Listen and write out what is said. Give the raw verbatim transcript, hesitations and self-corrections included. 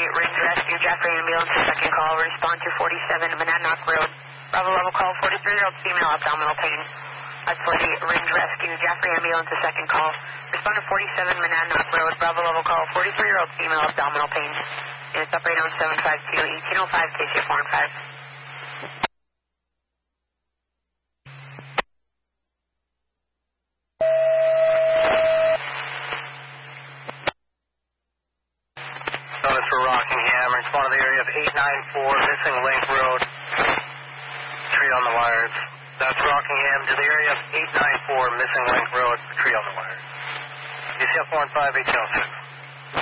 Ridge Rescue, Jeffrey Ambulance, second call, respond to forty-seven Monadnock Road. Bravo level call, forty-three-year-old female, abdominal pain. That's for the Ridge Rescue, Jeffrey Ambulance, second call. Respond to forty-seven Monadnock Road, Bravo level call, forty-three-year-old female, abdominal pain. Units operate on seven five two, eighteen oh five, K C four and five. Notice for Rockingham, respond to the area of eight nine four, Missing Link Road, tree on the wires. That's Rockingham to the area of eight nine four, Missing Link Road, tree on the wires. D C F one five, H L six.